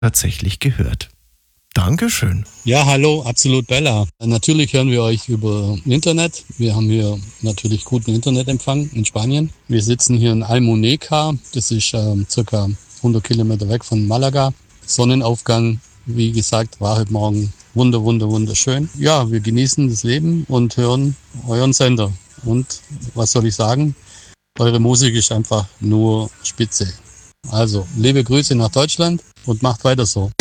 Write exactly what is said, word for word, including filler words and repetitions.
tatsächlich gehört. Dankeschön. Ja, hallo, Absolut Bella. Natürlich hören wir euch über Internet. Wir haben hier natürlich guten Internetempfang in Spanien. Wir sitzen hier in Almuneca. Das ist ähm, circa hundert Kilometer weg von Malaga. Sonnenaufgang, wie gesagt, war heute Morgen wunder, wunder, wunderschön. Ja, wir genießen das Leben und hören euren Sender. Und was soll ich sagen? Eure Musik ist einfach nur spitze. Also, liebe Grüße nach Deutschland und macht weiter so.